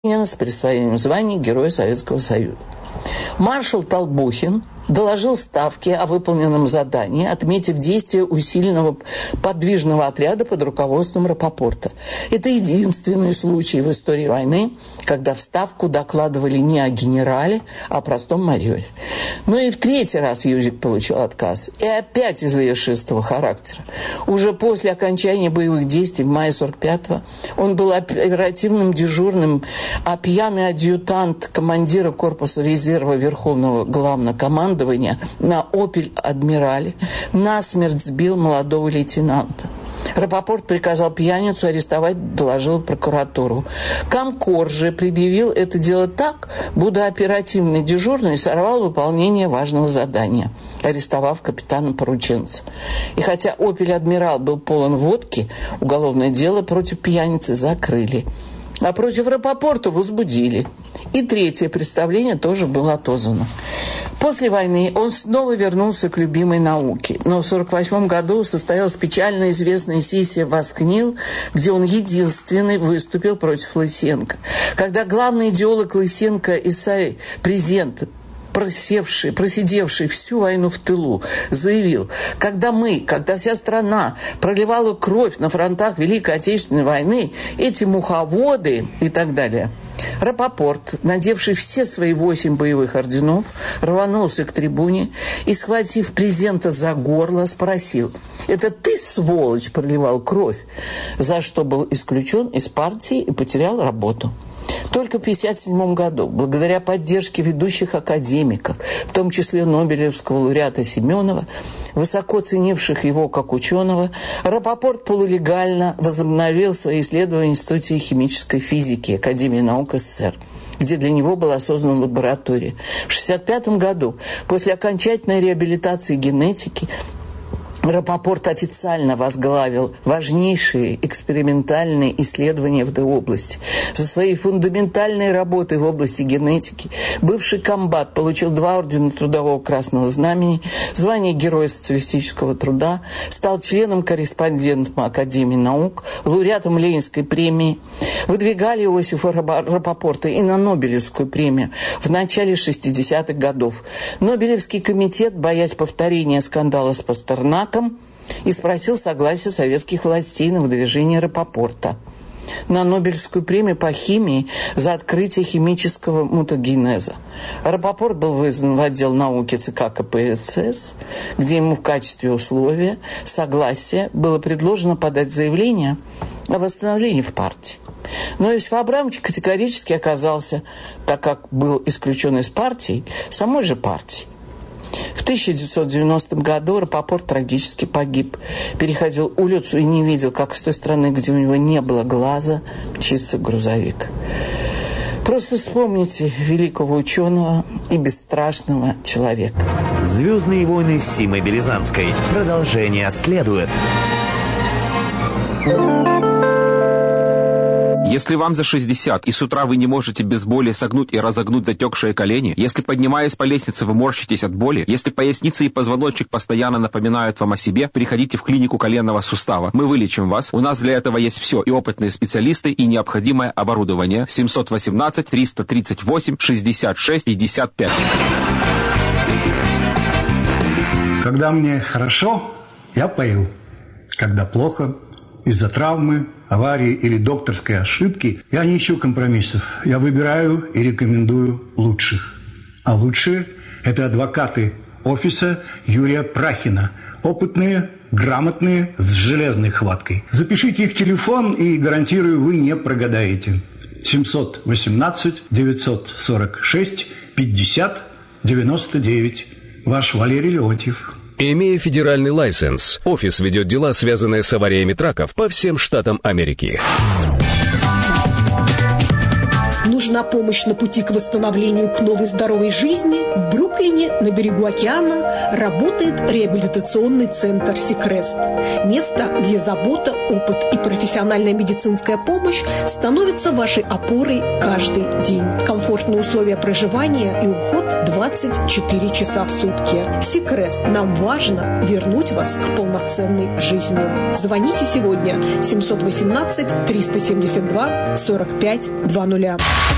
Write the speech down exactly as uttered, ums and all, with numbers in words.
с присвоением звания Героя Советского Союза. Маршал Толбухин доложил Ставке о выполненном задании, отметив действия усиленного подвижного отряда под руководством Рапопорта. Это единственный случай в истории войны, когда в Ставку докладывали не о генерале, а о простом майоре. Но и в третий раз Юзик получил отказ. И опять из-за ершистого характера. Уже после окончания боевых действий в мае сорок пятого он был оперативным дежурным, а пьяный адъютант командира корпуса резерва Верховного Главнокомандования на «Опель-Адмирале» насмерть сбил молодого лейтенанта. Рапопорт приказал пьяницу арестовать, доложил в прокуратуру. Комкор же предъявил это дело так, будто оперативный дежурный сорвал выполнение важного задания, арестовав капитана-порученца. И хотя «Опель-Адмирал» был полон водки, уголовное дело против пьяницы закрыли. А против Рапопорта возбудили. И третье представление тоже было отозвано. После войны он снова вернулся к любимой науке. Но в сорок восьмом году состоялась печально известная сессия в Аскнил, где он единственный выступил против Лысенко. Когда главный идеолог Лысенко Исай Презент, просевший, просидевший всю войну в тылу, заявил: когда мы, когда вся страна проливала кровь на фронтах Великой Отечественной войны, эти муховоды и так далее. Рапопорт, надевший все свои восемь боевых орденов, рванулся к трибуне и, схватив Презента за горло, спросил: «Это ты, сволочь, проливал кровь?» За что был исключен из партии и потерял работу. Только в тысяча девятьсот пятьдесят седьмом году, благодаря поддержке ведущих академиков, в том числе Нобелевского лауреата Семенова, высоко ценивших его как ученого, Рапопорт полулегально возобновил свои исследования в Институте химической физики Академии наук СССР, где для него была создана лаборатория. В шестьдесят пятом году, после окончательной реабилитации генетики, Рапопорт официально возглавил важнейшие экспериментальные исследования в этой области. За свои фундаментальные работы в области генетики бывший комбат получил два ордена Трудового Красного Знамени, звание Героя Социалистического Труда, стал членом-корреспондентом Академии наук, лауреатом Ленинской премии. Выдвигали Иосифа Рапопорта и на Нобелевскую премию в начале шестидесятых годов. Нобелевский комитет, боясь повторения скандала с Пастернаком, и спросил согласия советских властей на выдвижение Рапопорта на Нобелевскую премию по химии за открытие химического мутагенеза. Рапопорт был вызван в отдел науки ЦК КПСС, где ему в качестве условия согласия было предложено подать заявление о восстановлении в партии. Но Иосиф Абрамович категорически оказался, так как был исключен из партии, самой же партии. В тысяча девятьсот девяностом году Рапопорт трагически погиб. Переходил улицу и не видел, как с той стороны, где у него не было глаза, мчится грузовик. Просто вспомните великого ученого и бесстрашного человека. «Звездные войны» с Симой Березанской. Продолжение следует. Если вам за шестьдесят, и с утра вы не можете без боли согнуть и разогнуть затекшие колени, если, поднимаясь по лестнице, вы морщитесь от боли, если поясница и позвоночник постоянно напоминают вам о себе, приходите в клинику коленного сустава. Мы вылечим вас. У нас для этого есть все: и опытные специалисты, и необходимое оборудование. семьсот восемнадцать триста тридцать восемь шестьдесят шесть пятьдесят пять. Когда мне хорошо, я пою. Когда плохо, из-за травмы, аварии или докторской ошибки, я не ищу компромиссов. Я выбираю и рекомендую лучших. А лучшие – это адвокаты офиса Юрия Прахина. Опытные, грамотные, с железной хваткой. Запишите их телефон, и, гарантирую, вы не прогадаете. семьсот восемнадцать девятьсот сорок шесть пятьдесят девяносто девять. Ваш Валерий Леонтьев. Имея федеральный лайсенс, офис ведет дела, связанные с авариями траков по всем штатам Америки. Нужна помощь на пути к восстановлению к новой здоровой жизни? В Бруклине, на берегу океана, работает реабилитационный центр «Сикрест». Место, где забота, опыт и профессиональная медицинская помощь становятся вашей опорой каждый день. Комфортные условия проживания и уход двадцать четыре часа в сутки. «Сикрест». Нам важно вернуть вас к полноценной жизни. Звоните сегодня семьсот восемнадцать триста семьдесят два сорок пять двадцать.